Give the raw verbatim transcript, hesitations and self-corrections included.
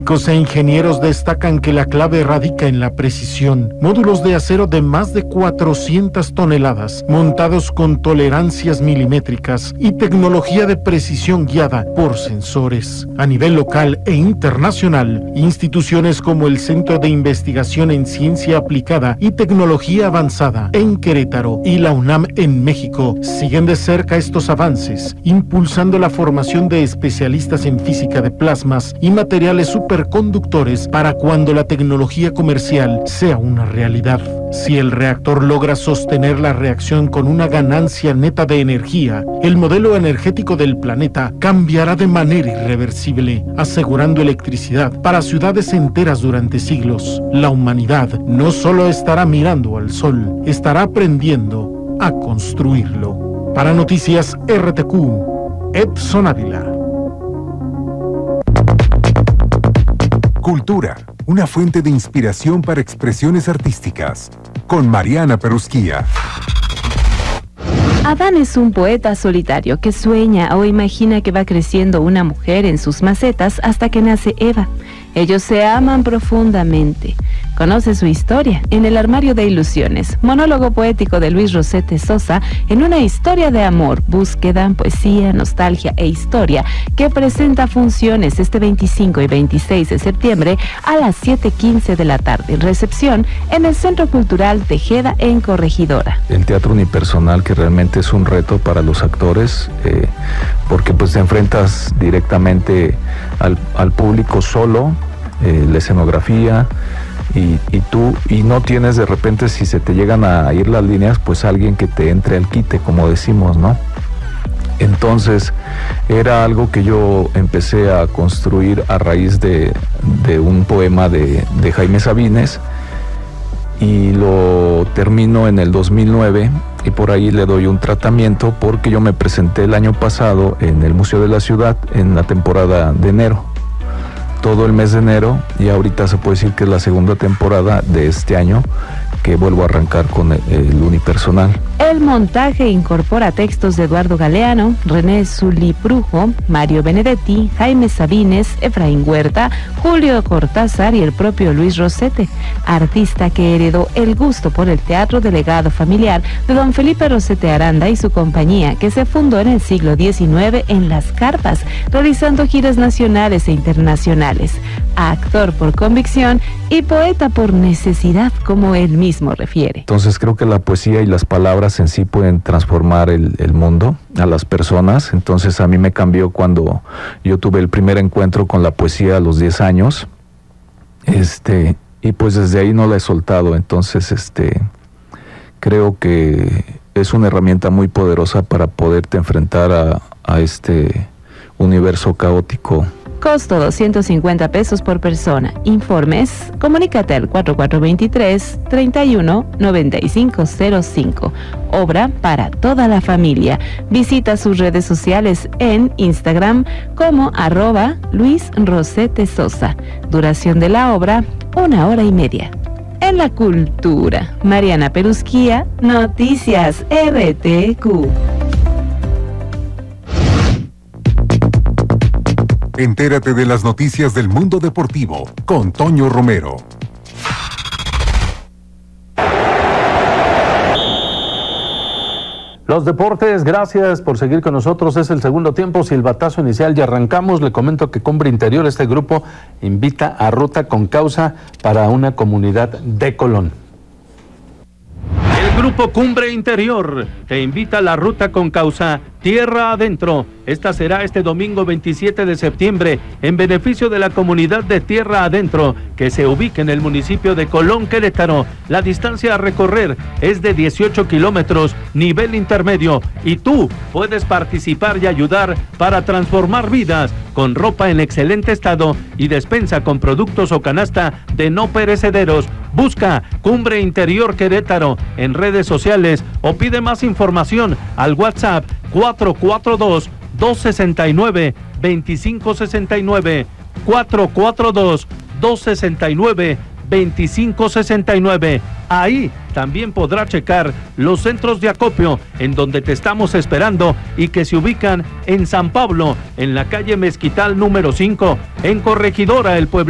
E ingenieros destacan que la clave radica en la precisión. Módulos de acero de más de cuatrocientas toneladas, montados con tolerancias milimétricas y tecnología de precisión guiada por sensores. A nivel local e internacional, instituciones como el Centro de Investigación en Ciencia Aplicada y Tecnología Avanzada en Querétaro y la UNAM en México siguen de cerca estos avances, impulsando la formación de especialistas en física de plasmas y materiales superconductores para cuando la tecnología comercial sea una realidad. Si el reactor logra sostener la reacción con una ganancia neta de energía, el modelo energético del planeta cambiará de manera irreversible, asegurando electricidad para ciudades enteras durante siglos. La humanidad no solo estará mirando al sol, estará aprendiendo a construirlo. Para Noticias R T Q, Edson Ávila. Cultura, una fuente de inspiración para expresiones artísticas, con Mariana Perusquía. Adán es un poeta solitario que sueña o imagina que va creciendo una mujer en sus macetas hasta que nace Eva. Ellos se aman profundamente. Conoce su historia en El armario de ilusiones, monólogo poético de Luis Rosete Sosa, en una historia de amor, búsqueda, poesía, nostalgia e historia, que presenta funciones este veinticinco y veintiséis de septiembre a las siete quince de la tarde. Recepción en el Centro Cultural Tejeda en Corregidora. El teatro unipersonal, que realmente es un reto para los actores, eh, porque pues te enfrentas directamente al, al público solo, eh, la escenografía, Y, y tú, y no tienes de repente, si se te llegan a ir las líneas, pues alguien que te entre al quite, como decimos, ¿no? Entonces, era algo que yo empecé a construir a raíz de, de un poema de, de Jaime Sabines, y lo termino en el dos mil nueve, y por ahí le doy un tratamiento, porque yo me presenté el año pasado en el Museo de la Ciudad, en la temporada de enero. Todo el mes de enero, y ahorita se puede decir que es la segunda temporada de este año que vuelvo a arrancar con el, el unipersonal. El montaje incorpora textos de Eduardo Galeano, René Zuliprujo, Mario Benedetti, Jaime Sabines, Efraín Huerta, Julio Cortázar y el propio Luis Rosete, artista que heredó el gusto por el teatro del legado familiar de don Felipe Rosete Aranda y su compañía, que se fundó en el siglo diecinueve en Las Carpas, realizando giras nacionales e internacionales. Actor por convicción y poeta por necesidad, como él mismo refiere. Entonces creo que la poesía y las palabras en sí pueden transformar el, el mundo, a las personas. Entonces a mí me cambió cuando yo tuve el primer encuentro con la poesía a los diez años, este, y pues desde ahí no la he soltado. Entonces este, creo que es una herramienta muy poderosa para poderte enfrentar a, a este universo caótico. Costo doscientos cincuenta pesos por persona. Informes, comunícate al cuatro cuatro dos tres, tres uno nueve cinco cero cinco. Obra para toda la familia. Visita sus redes sociales en Instagram como arroba Luis Rosete Sosa. Duración de la obra, una hora y media. En la cultura, Mariana Perusquía, Noticias R T Q. Entérate de las noticias del mundo deportivo con Toño Romero. Los deportes, gracias por seguir con nosotros. Es el segundo tiempo, silbatazo inicial y arrancamos. Le comento que Cumbre Interior, este grupo, invita a Ruta con Causa para una comunidad de Colón. El Grupo Cumbre Interior te invita a la Ruta con Causa Tierra Adentro. Esta será este domingo veintisiete de septiembre en beneficio de la comunidad de Tierra Adentro, que se ubica en el municipio de Colón, Querétaro. La distancia a recorrer es de dieciocho kilómetros, nivel intermedio, y tú puedes participar y ayudar para transformar vidas con ropa en excelente estado y despensa con productos o canasta de no perecederos. Busca Cumbre Interior Querétaro en redes sociales o pide más información al WhatsApp cuatro cuatro dos, dos seis nueve, dos cinco seis nueve, cuatro cuatro dos, dos seis nueve, dos cinco seis nueve. Ahí también podrá checar los centros de acopio en donde te estamos esperando y que se ubican en San Pablo, en la calle Mezquital número cinco, en Corregidora, el pueblo.